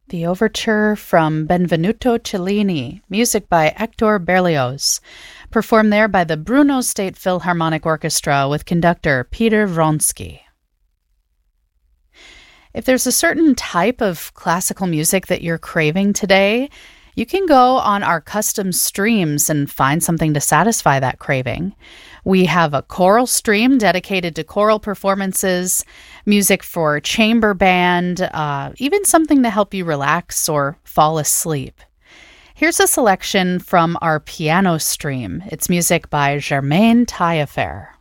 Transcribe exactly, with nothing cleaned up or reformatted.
The overture from Benvenuto Cellini, music by Hector Berlioz, performed there by the Brno State Philharmonic Orchestra with conductor Peter Vronsky. If there's a certain type of classical music that you're craving today, you can go on our custom streams and find something to satisfy that craving. We have a choral stream dedicated to choral performances, music for chamber band, uh, even something to help you relax or fall asleep. Here's a selection from our piano stream. It's music by Germaine Taillefer.